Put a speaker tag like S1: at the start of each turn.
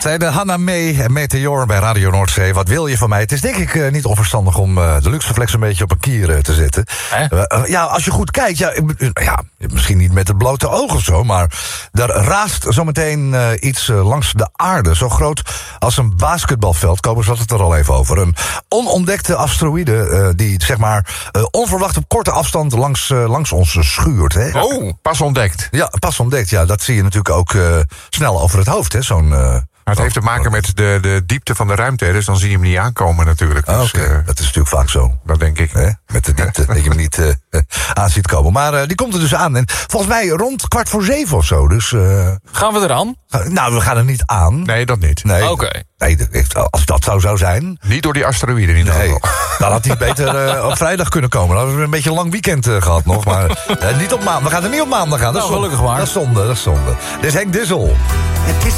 S1: Zijn de Hanna Mee en Meteor bij Radio Noordzee. Wat wil je van mij? Het is denk ik niet onverstandig om de Luxeflex een beetje op een kier te zetten. Ja, als je goed kijkt, misschien niet met het blote oog of zo, maar er raast zometeen iets langs de aarde. Zo groot als een basketbalveld. Kobus had het er al even over. Een onontdekte asteroïde die zeg maar onverwacht op korte afstand langs ons schuurt. Hè?
S2: Oh, pas ontdekt.
S1: Ja, pas ontdekt. Ja, dat zie je natuurlijk ook snel over het hoofd. Hè?
S2: Maar het heeft te maken met de diepte van de ruimte, dus dan zie je hem niet aankomen natuurlijk. Dus,
S1: dat is natuurlijk vaak zo.
S2: Dat denk ik.
S1: Met de diepte, dat je hem niet aan ziet komen. Maar die komt er dus aan. En volgens mij rond 6:45 of zo. Dus,
S3: gaan we eraan?
S1: Nou, we gaan er niet aan.
S2: Nee, dat niet.
S1: Nee,
S3: Oké.
S1: Nee, als dat zo zou zijn.
S2: Niet door die asteroïde in ieder geval.
S1: Dan had hij beter op vrijdag kunnen komen. Dan hadden we een beetje een lang weekend gehad nog. Maar niet op maandag. We gaan er niet op maandag gaan. Dat is
S3: gelukkig maar.
S1: Dat is zonde. Dit is Henk Dissel.